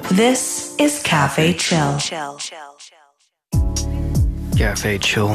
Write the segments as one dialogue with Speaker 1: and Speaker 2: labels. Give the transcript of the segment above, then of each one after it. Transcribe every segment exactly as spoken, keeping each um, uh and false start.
Speaker 1: This is Cafe Chill.
Speaker 2: Cafe Chill.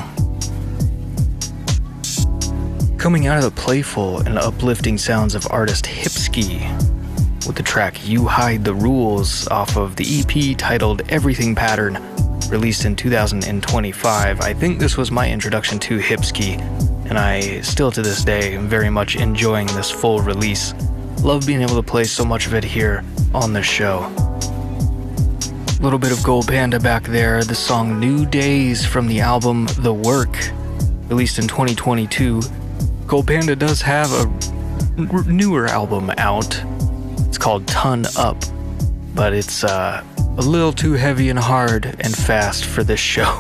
Speaker 2: Coming out of the playful and uplifting sounds of artist Hipski with the track You Hide the Rules off of the E P titled Everything Pattern, released in two thousand twenty-five. I think this was my introduction to Hipski, and I still to this day am very much enjoying this full release. Love being able to play so much of it here on the show. A little bit of Gold Panda back there, the song New Days from the album The Work, released in twenty twenty-two. Gold Panda does have a r- newer album out. It's called Ton Up, but it's uh, a little too heavy and hard and fast for this show.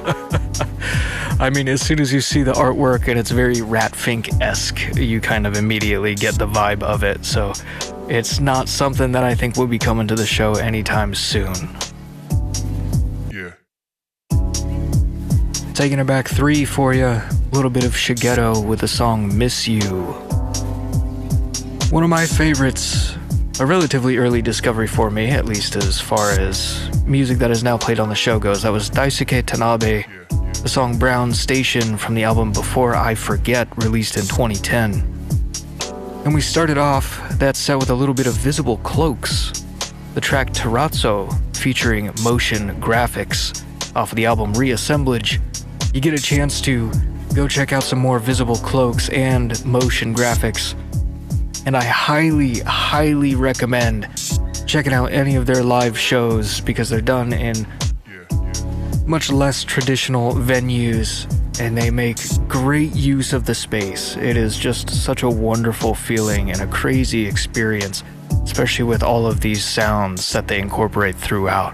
Speaker 2: I mean, as soon as you see the artwork and it's very Rat Fink-esque, you kind of immediately get the vibe of it. So it's not something that I think will be coming to the show anytime soon.
Speaker 3: Yeah.
Speaker 2: Taking it back three for you, a little bit of Shigeto with the song Miss You. One of my favorites, a relatively early discovery for me, at least as far as music that is now played on the show goes. That was Daisuke Tanabe, the song Brown Station from the album Before I Forget, released in twenty ten. And we started off that set with a little bit of Visible Cloaks, the track Terrazzo featuring motion graphics off of the album Reassemblage. You get a chance to go check out some more Visible Cloaks and motion graphics, and I highly, highly recommend checking out any of their live shows because they're done in much less traditional venues, and they make great use of the space. It is just such a wonderful feeling and a crazy experience, especially with all of these sounds that they incorporate throughout.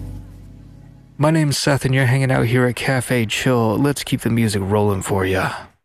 Speaker 2: My name's Seth, and you're hanging out here at Cafe Chill. Let's keep the music rolling for ya.